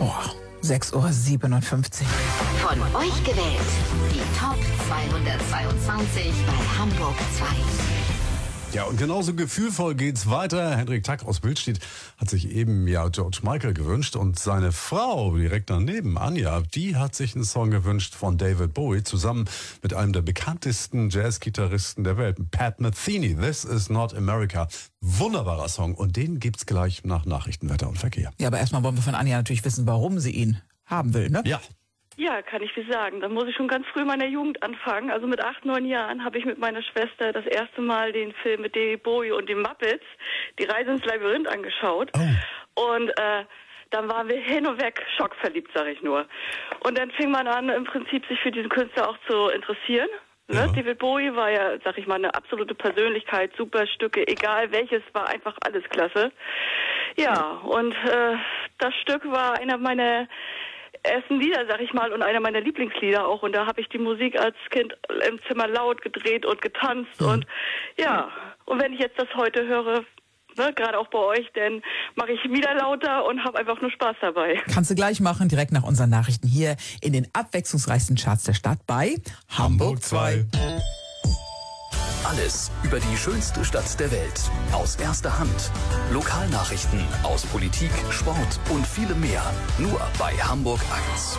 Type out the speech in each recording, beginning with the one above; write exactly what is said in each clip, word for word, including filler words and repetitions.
Boah, sechs Uhr siebenundfünfzig. Von euch gewählt, die Top zweihundertzweiundzwanzig bei Hamburg zwei. Ja, und genauso gefühlvoll geht's weiter. Hendrik Tack aus Bildstedt hat sich eben ja George Michael gewünscht und seine Frau direkt daneben, Anja, die hat sich einen Song gewünscht von David Bowie zusammen mit einem der bekanntesten Jazzgitarristen der Welt, Pat Metheny. This is not America. Wunderbarer Song und den gibt's gleich nach Nachrichten, Wetter und Verkehr. Ja, aber erstmal wollen wir von Anja natürlich wissen, warum sie ihn haben will, ne? Ja. Ja, kann ich viel sagen. Da muss ich schon ganz früh in meiner Jugend anfangen. Also mit acht, neun Jahren habe ich mit meiner Schwester das erste Mal den Film mit David Bowie und den Muppets, die Reise ins Labyrinth, angeschaut. Oh. Und äh, dann waren wir hin und weg schockverliebt, sag ich nur. Und dann fing man an, im Prinzip sich für diesen Künstler auch zu interessieren. Ja. Ne? David Bowie war ja, sag ich mal, eine absolute Persönlichkeit, super Stücke, egal welches, war einfach alles klasse. Ja, und äh, das Stück war einer meiner ersten Lieder, sag ich mal, und einer meiner Lieblingslieder auch. Und da habe ich die Musik als Kind im Zimmer laut gedreht und getanzt. Mhm. Und ja, und wenn ich jetzt das heute höre, ne, gerade auch bei euch, dann mache ich wieder lauter und habe einfach nur Spaß dabei. Kannst du gleich machen, direkt nach unseren Nachrichten hier in den abwechslungsreichsten Charts der Stadt bei Hamburg zwei. Alles über die schönste Stadt der Welt. Aus erster Hand. Lokalnachrichten aus Politik, Sport und vielem mehr. Nur bei Hamburg eins.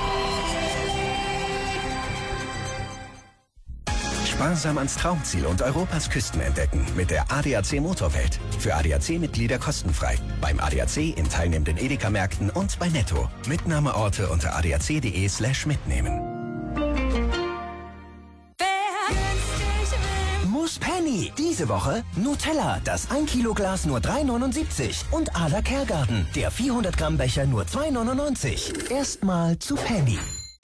Sparsam ans Traumziel und Europas Küsten entdecken mit der A D A C Motorwelt. Für A D A C-Mitglieder kostenfrei. Beim A D A C in teilnehmenden Edeka-Märkten und bei Netto. Mitnahmeorte unter adac.de slash mitnehmen. Penny. Diese Woche Nutella, das ein Kilo Glas nur drei neunundsiebzig und Ala Kergarten, der vierhundert Gramm Becher nur zwei neunundneunzig. Erstmal zu Penny.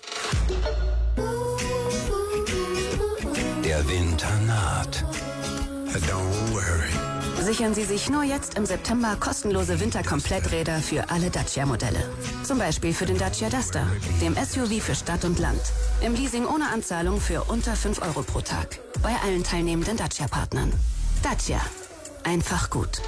Der Winter naht. Don't worry. Sichern Sie sich nur jetzt im September kostenlose Winterkompletträder für alle Dacia-Modelle. Zum Beispiel für den Dacia Duster, dem S U V für Stadt und Land. Im Leasing ohne Anzahlung für unter fünf Euro pro Tag. Bei allen teilnehmenden Dacia-Partnern. Dacia. Einfach gut.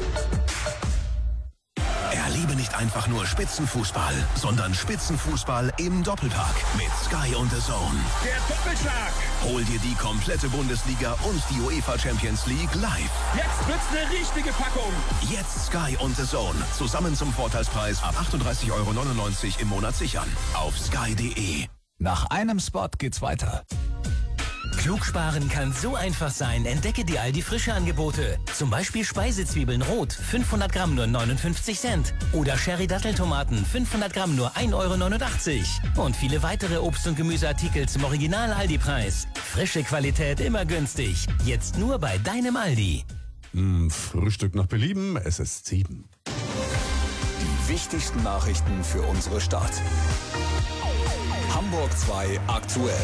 Erlebe nicht einfach nur Spitzenfußball, sondern Spitzenfußball im Doppelpack mit Sky und The Zone. Der Doppelschlag! Hol dir die komplette Bundesliga und die UEFA Champions League live. Jetzt wird's eine richtige Packung. Jetzt Sky und The Zone. Zusammen zum Vorteilspreis ab achtunddreißig Euro neunundneunzig im Monat sichern. Auf sky punkt de. Nach einem Spot geht's weiter. Klug sparen kann so einfach sein. Entdecke die Aldi frische Angebote. Zum Beispiel Speisezwiebeln rot, fünfhundert Gramm nur neunundfünfzig Cent. Oder Sherry Datteltomaten, fünfhundert Gramm nur ein Euro neunundachtzig. Und viele weitere Obst- und Gemüseartikel zum Original Aldi-Preis. Frische Qualität immer günstig. Jetzt nur bei deinem Aldi. Mm, Frühstück nach Belieben, es ist sieben. Die wichtigsten Nachrichten für unsere Stadt. Hamburg zwei aktuell.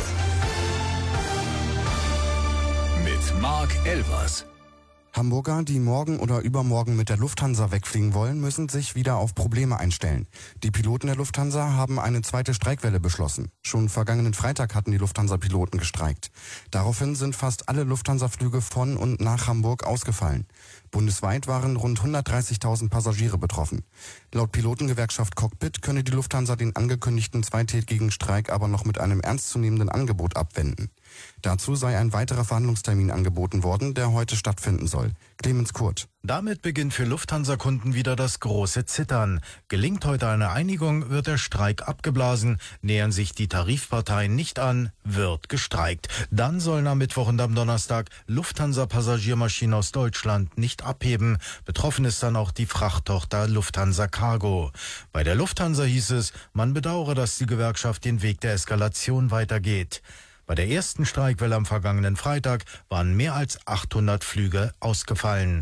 Mit Marc Elvers. Hamburger, die morgen oder übermorgen mit der Lufthansa wegfliegen wollen, müssen sich wieder auf Probleme einstellen. Die Piloten der Lufthansa haben eine zweite Streikwelle beschlossen. Schon vergangenen Freitag hatten die Lufthansa-Piloten gestreikt. Daraufhin sind fast alle Lufthansa-Flüge von und nach Hamburg ausgefallen. Bundesweit waren rund hundertdreißigtausend Passagiere betroffen. Laut Pilotengewerkschaft Cockpit könne die Lufthansa den angekündigten zweitägigen Streik aber noch mit einem ernstzunehmenden Angebot abwenden. Dazu sei ein weiterer Verhandlungstermin angeboten worden, der heute stattfinden soll. Clemens Kurt. Damit beginnt für Lufthansa-Kunden wieder das große Zittern. Gelingt heute eine Einigung, wird der Streik abgeblasen. Nähern sich die Tarifparteien nicht an, wird gestreikt. Dann sollen am Mittwoch und am Donnerstag Lufthansa-Passagiermaschinen aus Deutschland nicht abheben. Betroffen ist dann auch die Frachttochter Lufthansa Cargo. Bei der Lufthansa hieß es, man bedauere, dass die Gewerkschaft den Weg der Eskalation weitergeht. Bei der ersten Streikwelle am vergangenen Freitag waren mehr als achthundert Flüge ausgefallen.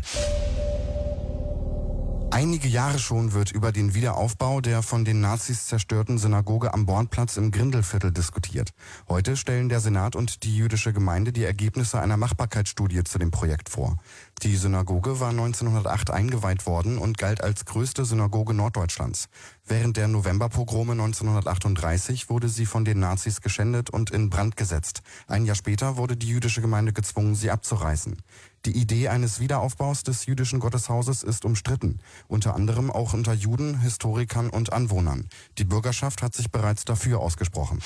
Einige Jahre schon wird über den Wiederaufbau der von den Nazis zerstörten Synagoge am Bornplatz im Grindelviertel diskutiert. Heute stellen der Senat und die jüdische Gemeinde die Ergebnisse einer Machbarkeitsstudie zu dem Projekt vor. Die Synagoge war neunzehnhundertacht eingeweiht worden und galt als größte Synagoge Norddeutschlands. Während der Novemberpogrome neunzehnhundertachtunddreißig wurde sie von den Nazis geschändet und in Brand gesetzt. Ein Jahr später wurde die jüdische Gemeinde gezwungen, sie abzureißen. Die Idee eines Wiederaufbaus des jüdischen Gotteshauses ist umstritten, unter anderem auch unter Juden, Historikern und Anwohnern. Die Bürgerschaft hat sich bereits dafür ausgesprochen.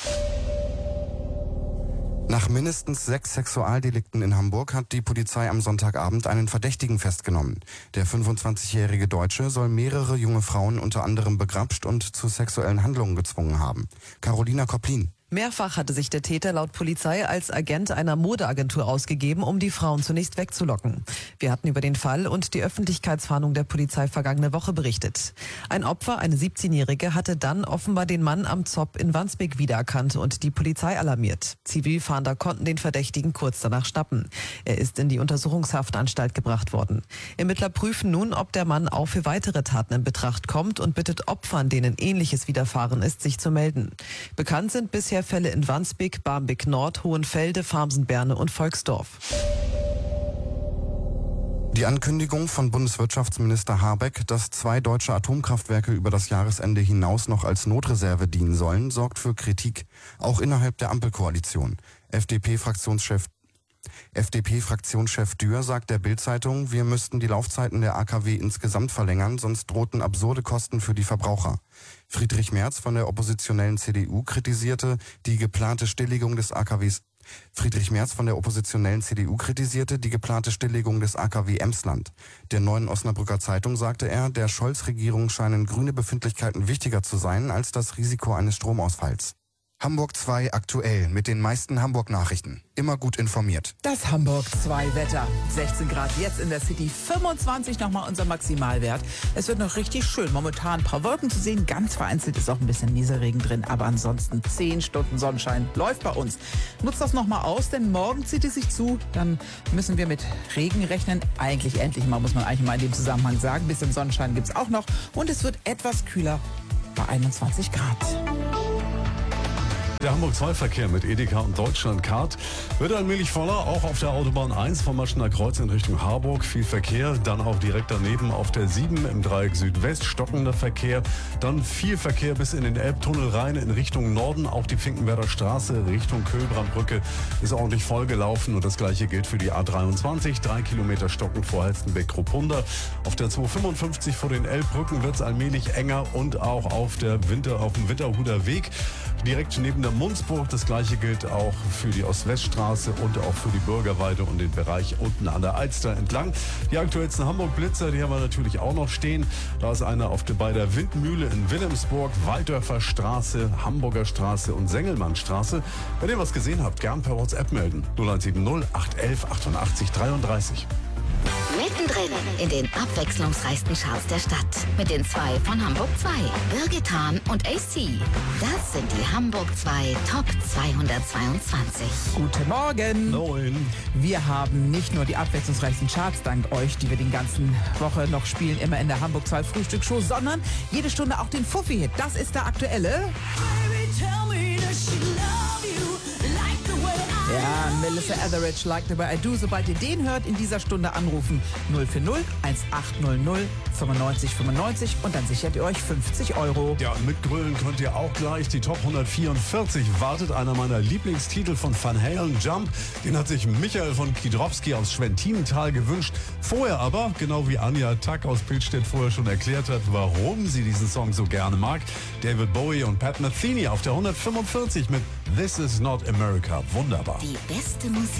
Nach mindestens sechs Sexualdelikten in Hamburg hat die Polizei am Sonntagabend einen Verdächtigen festgenommen. Der fünfundzwanzigjährige Deutsche soll mehrere junge Frauen unter anderem begrapscht und zu sexuellen Handlungen gezwungen haben. Carolina Koplin. Mehrfach hatte sich der Täter laut Polizei als Agent einer Modeagentur ausgegeben, um die Frauen zunächst wegzulocken. Wir hatten über den Fall und die Öffentlichkeitsfahndung der Polizei vergangene Woche berichtet. Ein Opfer, eine siebzehnjährige, hatte dann offenbar den Mann am Zopp in Wandsbek wiedererkannt und die Polizei alarmiert. Zivilfahnder konnten den Verdächtigen kurz danach schnappen. Er ist in die Untersuchungshaftanstalt gebracht worden. Ermittler prüfen nun, ob der Mann auch für weitere Taten in Betracht kommt und bittet Opfern, denen Ähnliches widerfahren ist, sich zu melden. Bekannt sind bisher Fälle in Wandsbek, Barmbek Nord, Hohenfelde, Farmsen-Berne und Volksdorf. Die Ankündigung von Bundeswirtschaftsminister Habeck, dass zwei deutsche Atomkraftwerke über das Jahresende hinaus noch als Notreserve dienen sollen, sorgt für Kritik, auch innerhalb der Ampelkoalition. F D P-Fraktionschef F D P-Fraktionschef Dürr sagt der Bild-Zeitung, wir müssten die Laufzeiten der A K W insgesamt verlängern, sonst drohten absurde Kosten für die Verbraucher. Friedrich Merz von der oppositionellen C D U kritisierte die geplante Stilllegung des A K Ws. Friedrich Merz von der oppositionellen C D U kritisierte die geplante Stilllegung des A K W Emsland. Der Neuen Osnabrücker Zeitung sagte er, der Scholz-Regierung scheinen grüne Befindlichkeiten wichtiger zu sein als das Risiko eines Stromausfalls. Hamburg zwei aktuell mit den meisten Hamburg-Nachrichten. Immer gut informiert. Das Hamburg zwei Wetter. sechzehn Grad jetzt in der City, fünfundzwanzig nochmal unser Maximalwert. Es wird noch richtig schön. Momentan ein paar Wolken zu sehen. Ganz vereinzelt ist auch ein bisschen Nieselregen drin. Aber ansonsten zehn Stunden Sonnenschein läuft bei uns. Nutzt das nochmal aus, denn morgen zieht es sich zu. Dann müssen wir mit Regen rechnen. Eigentlich endlich mal, muss man eigentlich mal in dem Zusammenhang sagen. Ein bisschen Sonnenschein gibt es auch noch. Und es wird etwas kühler bei einundzwanzig Grad. Der Hamburg zwei Verkehr mit Edeka und Deutschlandcard wird allmählich voller, auch auf der Autobahn eins vom Maschener Kreuz in Richtung Harburg. Viel Verkehr, dann auch direkt daneben auf der sieben im Dreieck Südwest, stockender Verkehr. Dann viel Verkehr bis in den Elbtunnel rein in Richtung Norden. Auch die Finkenwerder Straße Richtung Köhlbrandbrücke ist ordentlich vollgelaufen. Und das gleiche gilt für die A dreiundzwanzig, drei Kilometer stockend vor Halstenbeck-Kruppunda. Auf der zweihundertfünfundfünfzig vor den Elbbrücken wird es allmählich enger und auch auf, der Winter, auf dem Winterhuder Weg. Direkt neben der Munzburg. Das gleiche gilt auch für die Ost-West-Straße und auch für die Bürgerweide und den Bereich unten an der Alster entlang. Die aktuellsten Hamburg-Blitzer, die haben wir natürlich auch noch stehen. Da ist einer auf der, bei der Windmühle in Wilhelmsburg, Walddörfer Straße, Hamburger Straße und Sengelmannstraße. Wenn ihr was gesehen habt, gern per WhatsApp melden. null eins sieben null acht eins eins achtundachtzig dreiunddreißig. Mittendrin in den abwechslungsreichsten Charts der Stadt. Mit den zwei von Hamburg zwei, Birgit Hahn und A C. Das sind die Hamburg zwei Top zweihundertzweiundzwanzig. Guten Morgen. Moin. Wir haben nicht nur die abwechslungsreichsten Charts dank euch, die wir den ganzen Woche noch spielen, immer in der Hamburg zwei Frühstücksshow, sondern jede Stunde auch den Fuffi-Hit. Das ist der aktuelle. Ja, Melissa Etheridge, Like the Way I Do. Sobald ihr den hört, in dieser Stunde anrufen null vier null eins acht null null fünfundneunzig fünfundneunzig und dann sichert ihr euch fünfzig Euro. Ja, mitgrölen könnt ihr auch gleich. Die Top hundertvierundvierzig wartet, einer meiner Lieblingstitel von Van Halen, Jump. Den hat sich Michael von Kiedrowski aus Schwentinental gewünscht. Vorher aber, genau wie Anja Tack aus Pilstedt vorher schon erklärt hat, warum sie diesen Song so gerne mag, David Bowie und Pat Metheny auf der hundertfünfundvierzig mit This Is Not America. Wunderbar. Die beste Musik